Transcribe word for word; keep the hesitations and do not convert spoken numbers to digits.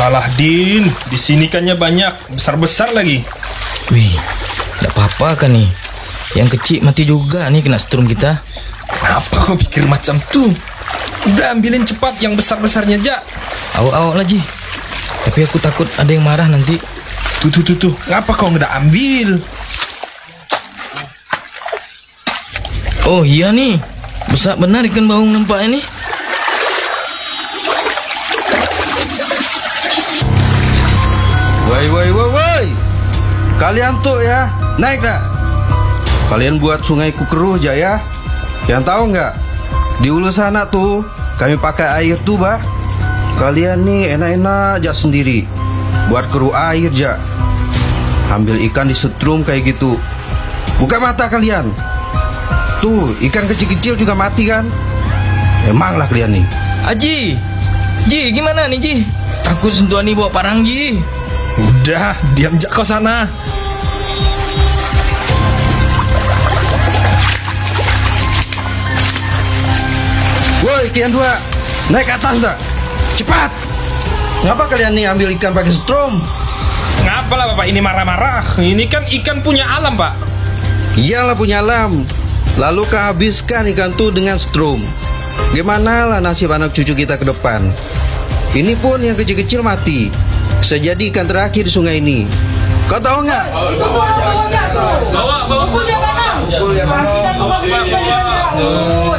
Udahlah, Din. Di sini ikannya banyak, besar-besar lagi. Wih, tidak apa-apa kan nih. Yang kecil mati juga nih kena setrum kita. Kenapa kau pikir macam tuh? Udah ambilin cepat yang besar-besarnya, Jak. Awak-awak lagi. Tapi aku takut ada yang marah nanti. Tuh, tuh, tuh, tuh. Ngapa kau nggak ambil? Oh iya nih, besar benar ikan baung nampaknya nih. Woi, woi, woi, woi. Kalian tuh ya, naik dah. Kalian buat sungaiku keruh aja ya. Yang tahu nggak? Di ulu sana tuh kami pakai air tuh, bah. Kalian nih enak-enak aja sendiri. Buat keruh air aja. Ambil ikan di setrum kayak gitu. Buka mata kalian. Tuh, ikan kecil-kecil juga mati kan? Emanglah kalian nih. Aji, Ji, gimana nih Ji? Takut sentuhan nih bawa parang Ji. Udah, diam, Jak, kau sana. Woi, kalian dua, naik ke atas dah. Cepat. Ngapa kalian nih ambil ikan pakai setrum? Ngapa lah Bapak ini marah-marah? Ini kan ikan punya alam, Pak. Iyalah punya alam. Lalu kehabiskan ikan tuh dengan setrum. Gimana lah nasib anak cucu kita ke depan? Ini pun yang kecil-kecil mati. Bisa jadi ikan terakhir di sungai ini. Kau tahu nggak? Itu tuh bawanya tuh. Bawa, bawa. Punya mana? Punya mana? Masih dan bukan punya dia.